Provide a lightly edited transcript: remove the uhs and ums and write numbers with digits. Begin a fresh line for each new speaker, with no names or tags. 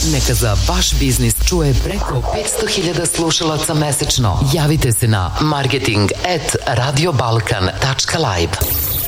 Neka za vaš biznis čuje preko 500.000 slušalaca mesečno. Javite se na marketing@radiobalkan.live.